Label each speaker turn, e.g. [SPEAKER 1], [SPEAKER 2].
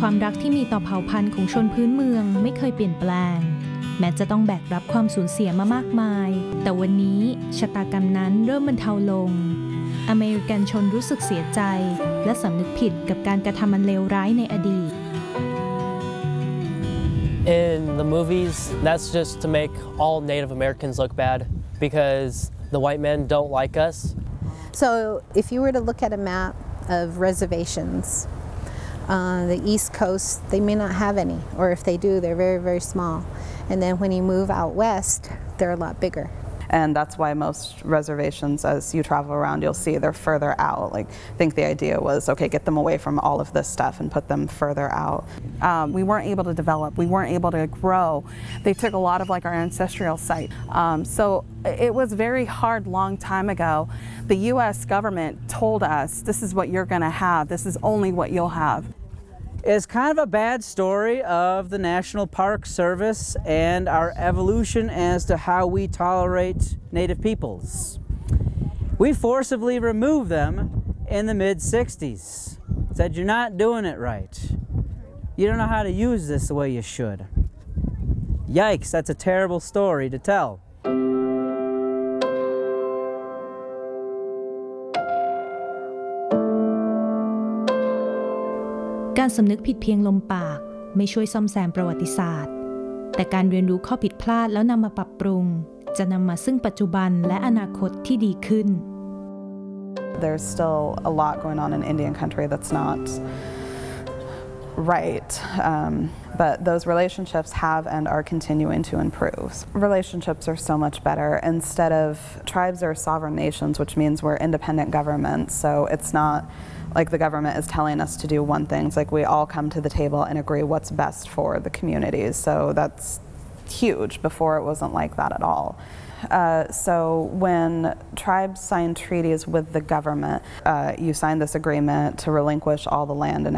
[SPEAKER 1] ความรักที่มีต่อเผ่าพันธุ์ของชนพื้นเมืองไม่เคยเปลี่ยนแปลงแม้จะต้องแบกรับความสูญเสียมามากมายแต่วันนี้ชะตากรรมนั้นเริ่มบรรเทาลงอเมริกันชนรู้สึกเสียใจและสำนึกผิดกับการกระทำอันเลวร้ายในอดีต
[SPEAKER 2] In the movies, that's just to make all Native Americans look bad because the white men don't like us.
[SPEAKER 3] So if you were to look at a map of reservations, the East Coast, they may not have any, or if they do, they're very, very small. And then when you move out west, they're a lot bigger.
[SPEAKER 4] And that's why most reservations, as you travel around, you'll see they're further out. Like, I think the idea was, okay, get them away from all of this stuff and put them further out.
[SPEAKER 5] We weren't able to develop. We weren't able to grow. They took a lot of like our ancestral site. So it was very hard long time ago. The U.S. government told us, this is what you're going to have. This is only what you'll have.
[SPEAKER 6] It's kind of a bad story of the National Park Service and our evolution as to how we tolerate Native peoples. We forcibly removed them in the mid-60s. Said, you're not doing it right. You don't know how to use this the way you should. Yikes, that's a terrible story to tell.
[SPEAKER 1] การสำนึกผิดเพียงลมปากไม่ช่วยซ่อมแซมประวัติศาสตร์แต่การเรียนรู้ข้อผิดพลาดแล้วนำมาปรับปรุงจะนำมาซึ่งปัจจุบันและอนาคตที่ดีขึ้น
[SPEAKER 4] There's still a lot going on in Indian country that's not right, but those relationships have and are continuing to improve. Relationships are so much better. Instead of tribes are sovereign nations, which means we're independent governments, so it's not like the government is telling us to do one thing. It's like we all come to the table and agree what's best for the communities. So that's huge. Before it wasn't like that at all. So when tribes sign treaties with the government, you sign this agreement to relinquish all the land and